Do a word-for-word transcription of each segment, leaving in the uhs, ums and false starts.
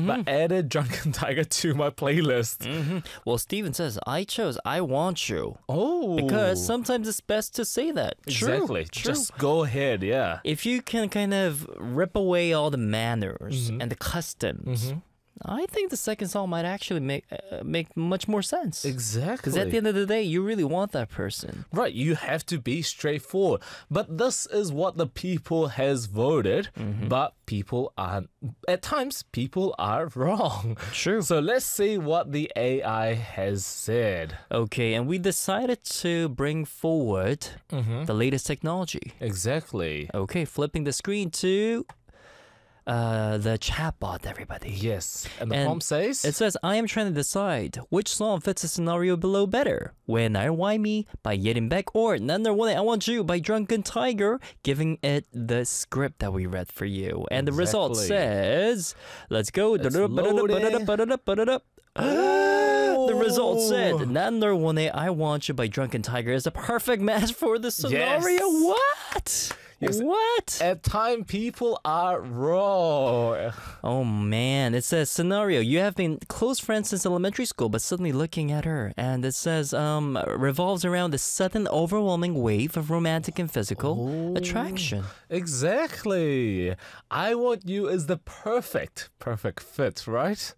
mm-hmm. but added Drunken Tiger to my playlist. Mm-hmm. Well, Steven says, I chose I Want You. Oh. Because sometimes it's best to say that. Exactly. True, true. Just go ahead, yeah. If you can kind of rip away all the manners Mhm. and the customs, Mhm. I think the second song might actually make uh, make much more sense. Exactly. Because at the end of the day, you really want that person. Right, you have to be straightforward. But this is what the people has voted. Mm-hmm. But people are, at times, people are wrong. True. So let's see what the A I has said. Okay, and we decided to bring forward Mm-hmm. the latest technology. Exactly. Okay, flipping the screen to uh, the chatbot, everybody. Yes. And the And prompt says? It says, I am trying to decide which song fits the scenario below better. When I Why Me by Yerin Beck or Another One I Want You by Drunken Tiger, giving it the script that we read for you. And the result Exactly. says, let's go. Let's load it. The result said, Another One I Want You by Drunken Tiger is a perfect match for the scenario. Yes. What? Yes. What? At time, people are wrong. Oh man, it says scenario. You have been close friends since elementary school, but suddenly looking at her, and it says um revolves around the sudden overwhelming wave of romantic and physical Oh. attraction. Exactly. I Want You is the perfect, perfect fit, right?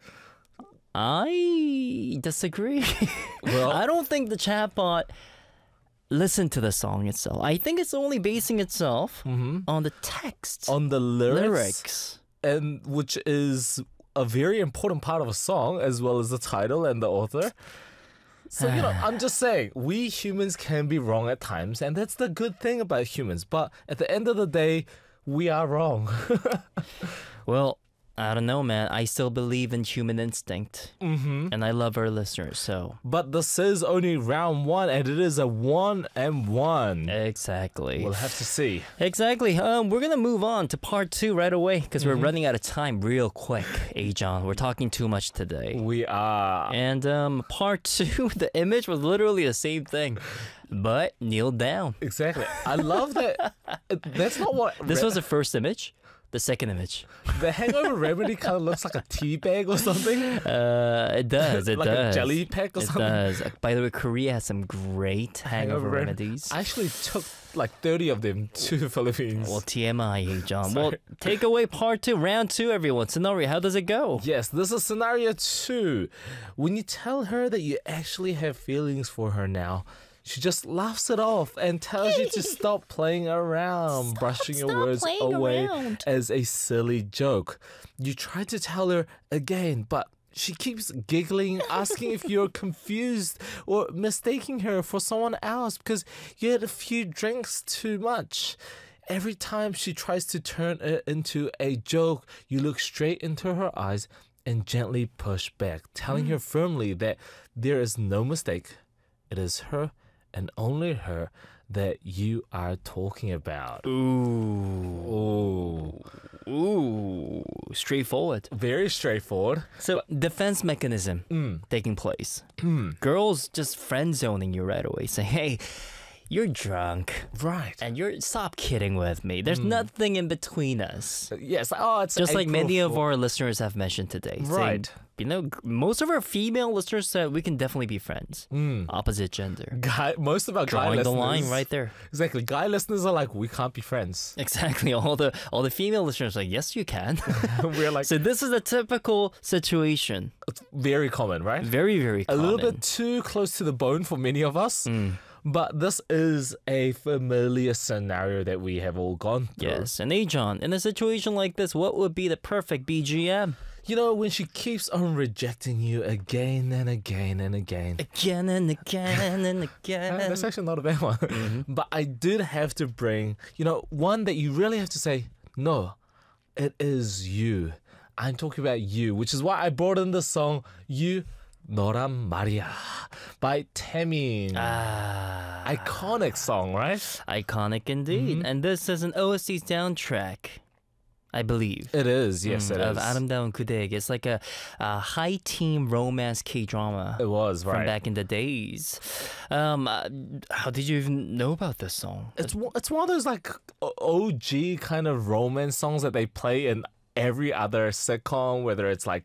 I disagree. Well- I don't think the chatbot listened to the song itself. I think it's only basing itself on the text, On the lyrics, lyrics. and which is a very important part of a song, as well as the title and the author. So, you know, I'm just saying, we humans can be wrong at times, and that's the good thing about humans. But at the end of the day, we are wrong. Well, I don't know, man. I still believe in human instinct, Mm-hmm. and I love our listeners. So But this is only round one, and it is a one and one. exactly. We'll have to see. Exactly. Um, we're gonna move on to part two right away because Mm-hmm. we're running out of time real quick. Ajon, we're talking too much today. We are. And um, part two, the image was literally the same thing, but kneel down. Exactly. I love that. That's not what. This re- was the first image. The second image. the hangover remedy kind of looks like a tea bag or something. Uh, it does. It like does. a jelly pack or It something. does. Uh, By the way, Korea has some great hangover rem- remedies. I actually took like thirty of them to the Philippines. Well, T M I, John. Well, Sorry. take away part two, round two, everyone. Scenario, how does it go? Yes, this is scenario two. When you tell her that you actually have feelings for her now, she just laughs it off and tells you to stop playing around, brushing your stop words playing away around. as a silly joke. You try to tell her again, but she keeps giggling, asking if you're confused or mistaking her for someone else because you had a few drinks too much. Every time she tries to turn it into a joke, you look straight into her eyes and gently push back, telling her firmly that there is no mistake. It is her and only her that you are talking about. Ooh. Oh, Ooh. Straightforward. very straightforward. So, defense mechanism taking place. Girls just friend zoning you right away, saying, hey, you're drunk. Right. And you're stop kidding with me. There's nothing in between us. Yes. Oh, it's Just like April many of Fool. our listeners have mentioned today. saying, Right. you know, g- most of our female listeners said we can definitely be friends. Mm. Opposite gender. Guy, most of our guy Drawing the listeners, line right there. Exactly. Guy listeners are like, we can't be friends. Exactly. All the all the female listeners are like, yes, you can. We're like, So this is a typical situation. it's very common, right? Very, very A common. little bit too close to the bone for many of us. Mm. But this is a familiar scenario that we have all gone through. Yes. And Ajon, in a situation like this, what would be the perfect B G M? You know, when she keeps on rejecting you again and again and again. Again and again and Uh, again. that's actually not a bad one. Mm-hmm. But I did have to bring, you know, one that you really have to say, no, it is you. I'm talking about you, which is why I brought in the song You 너란 말이야 by Taemin. Ah. Iconic song, right? Iconic indeed. Mm-hmm. And this is an O S T soundtrack, I believe. It is, yes, it of is. 아름다운 그대에게. It's like a, a high teen romance K-drama It was, from right. back in the days. Um, uh, how did you even know about this song? It's one- it's one of those like O G kind of romance songs that they play in every other sitcom, whether it's like